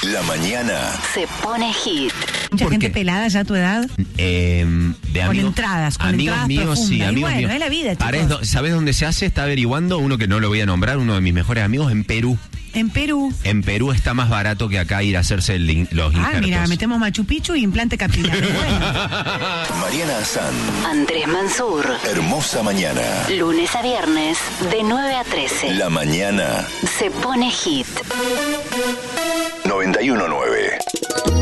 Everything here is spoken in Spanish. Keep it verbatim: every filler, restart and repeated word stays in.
La mañana se pone hit. Mucha gente pelada ya a tu edad. Eh, de Con amigos, entradas, con amigos entradas míos, sí, profundas. Y amigos bueno, míos. es la vida, Para chicos. eso, ¿sabés dónde se hace? Está averiguando uno que no lo voy a nombrar, uno de mis mejores amigos, en Perú. En Perú. En Perú está más barato que acá ir a hacerse el in- los Ah, injertos. mira, metemos Machu Picchu y implante capilar. Bueno, Mariana Azán. Andrés Mansur. Hermosa mañana. Lunes a viernes, de nueve a trece. La mañana Se pone hit. noventa y uno nueve.